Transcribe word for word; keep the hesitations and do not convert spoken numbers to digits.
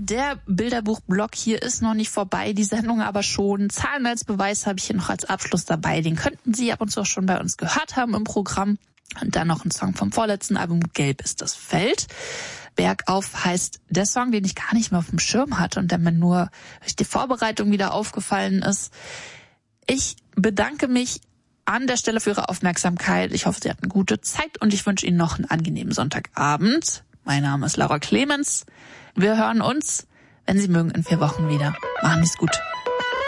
Der Bilderbuchblog hier ist noch nicht vorbei, die Sendung aber schon. Zahlen als Beweis habe ich hier noch als Abschluss dabei. Den könnten Sie ab und zu auch schon bei uns gehört haben im Programm. Und dann noch ein Song vom vorletzten Album, Gelb ist das Feld. Bergauf heißt der Song, den ich gar nicht mehr auf dem Schirm hatte und der mir nur durch die Vorbereitung wieder aufgefallen ist. Ich bedanke mich an der Stelle für Ihre Aufmerksamkeit. Ich hoffe, Sie hatten gute Zeit und ich wünsche Ihnen noch einen angenehmen Sonntagabend. Mein Name ist Laura Clemens. Wir hören uns, wenn Sie mögen, in vier Wochen wieder. Machen Sie es gut.